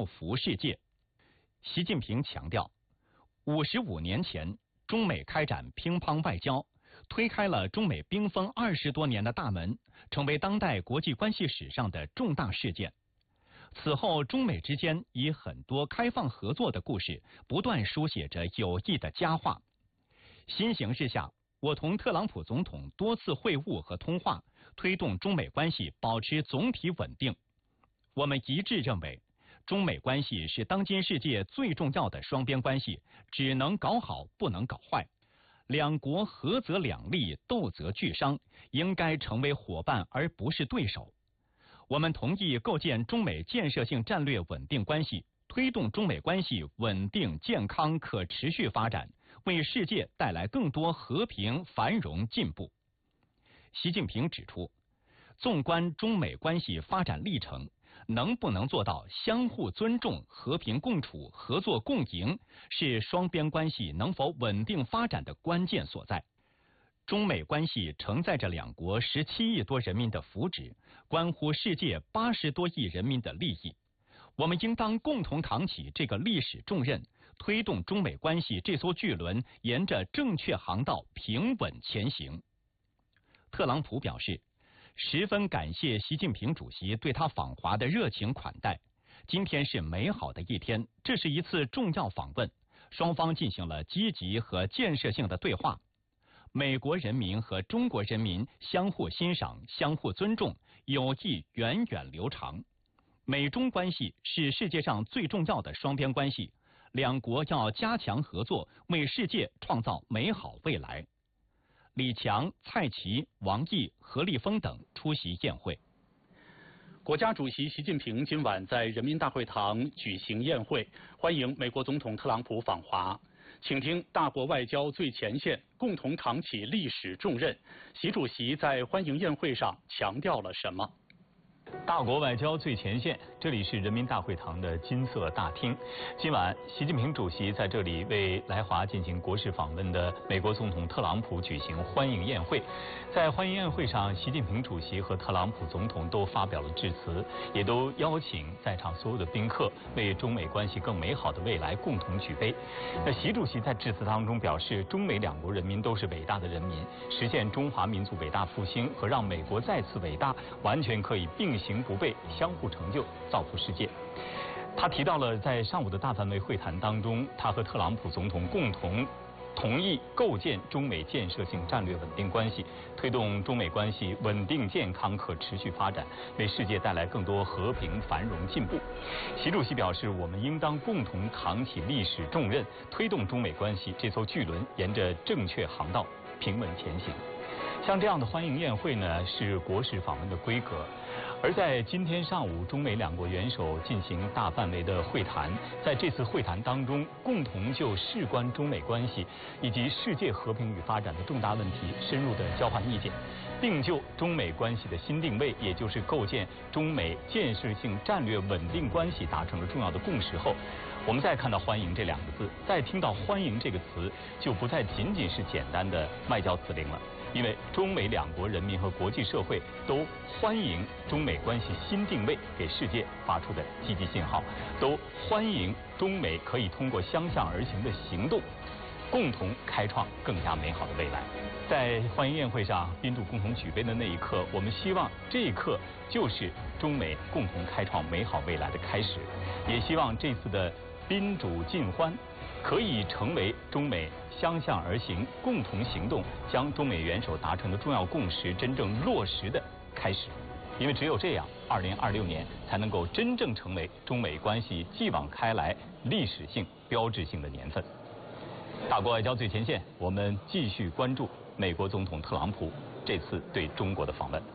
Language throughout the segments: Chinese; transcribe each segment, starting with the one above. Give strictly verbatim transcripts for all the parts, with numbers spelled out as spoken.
造福世界。习近平强调，五十五年前，中美开展乒乓外交，推开了中美冰封二十多年的大门，成为当代国际关系史上的重大事件。此后，中美之间以很多开放合作的故事，不断书写着友谊的佳话。新形势下，我同特朗普总统多次会晤和通话，推动中美关系保持总体稳定。我们一致认为，中美关系是当今世界最重要的双边关系，只能搞好，不能搞坏。两国合则两利，斗则俱伤，应该成为伙伴而不是对手。我们同意构建中美建设性战略稳定关系，推动中美关系稳定、健康、可持续发展，为世界带来更多和平、繁荣、进步。习近平指出，纵观中美关系发展历程，能不能做到相互尊重、和平共处、合作共赢，是双边关系能否稳定发展的关键所在。中美关系承载着两国十七亿多人民的福祉，关乎世界八十多亿人民的利益。我们应当共同扛起这个历史重任，推动中美关系这艘巨轮沿着正确航道平稳前行。特朗普表示，十分感谢习近平主席对他访华的热情款待。今天是美好的一天，这是一次重要访问，双方进行了积极和建设性的对话。美国人民和中国人民相互欣赏、相互尊重，友谊源远流长。美中关系是世界上最重要的双边关系，两国要加强合作，为世界创造美好未来。李强、蔡奇、王毅、何立峰等出席宴会。 国家主席习近平今晚在人民大会堂举行宴会，欢迎美国总统特朗普访华。请听大国外交最前线，共同扛起历史重任。习主席在欢迎宴会上强调了什么？ 大国外交最前线，这里是人民大会堂的金色大厅。今晚，习近平主席在这里为来华进行国事访问的美国总统特朗普举行欢迎宴会。在欢迎宴会上，习近平主席和特朗普总统都发表了致辞，也都邀请在场所有的宾客为中美关系更美好的未来共同举杯。那习主席在致辞当中表示，中美两国人民都是伟大的人民，实现中华民族伟大复兴和让美国再次伟大，完全可以并行不悖，相互成就，造福世界。他提到了在上午的大范围会谈当中，他和特朗普总统共同同意构建中美建设性战略稳定关系，推动中美关系稳定、健康、可持续发展，为世界带来更多和平、繁荣、进步。习主席表示，我们应当共同扛起历史重任，推动中美关系这艘巨轮沿着正确航道平稳前行。像这样的欢迎宴会呢，是国事访问的规格。而在今天上午，中美两国元首进行大范围的会谈，在这次会谈当中，共同就事关中美关系以及世界和平与发展的重大问题深入的交换意见，并就中美关系的新定位，也就是构建中美建设性战略稳定关系达成了重要的共识后，我们再看到欢迎这两个字，再听到欢迎这个词，就不再仅仅是简单的外交辞令了。因为中美两国人民和国际社会都欢迎中美关系新定位给世界发出的积极信号，都欢迎中美可以通过相向而行的行动，共同开创更加美好的未来。在欢迎宴会上宾主共同举杯的那一刻，我们希望这一刻就是中美共同开创美好未来的开始，也希望这次的宾主尽欢可以成为中美相向而行、共同行动，将中美元首达成的重要共识真正落实的开始。因为只有这样，二零二六年才能够真正成为中美关系继往开来、历史性、标志性的年份。大国外交最前线，我们继续关注美国总统特朗普这次对中国的访问。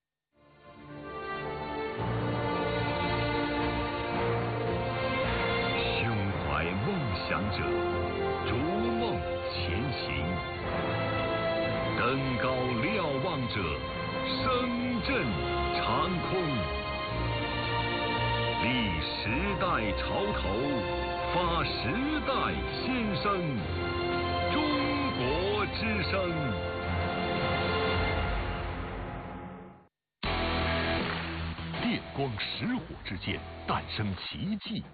想者逐梦前行，登高瞭望者声震长空。立时代潮头，发时代先声，中国之声。电光石火之间，诞生奇迹。